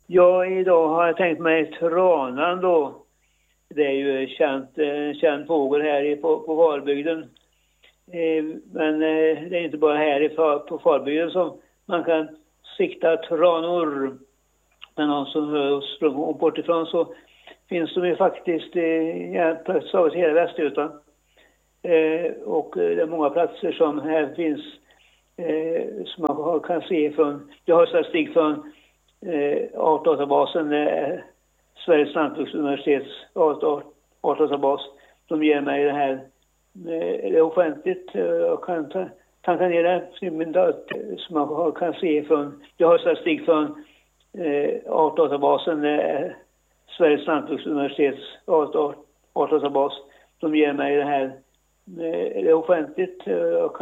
Ja, idag har jag tänkt mig tranan då. Det är ju känd fågel här på Falbygden. Men det är inte bara här på Falbygden som man kan sikta tranor. Men någon som hör sprungit bort ifrån så finns de ju faktiskt praktiskt taget hela Västergötland. Och det är många platser som här finns som man kan se från. Jag har statistik från artdatabasen, Sveriges lantbruksuniversitets artdatabas. De ger mig det här, det är offentligt. Jag kan tanka ner det som man kan se från. Jag har statistik från artdatabasen, Sveriges lantbruksuniversitets artdatabas. De ger mig det här, det är offentligt. Jag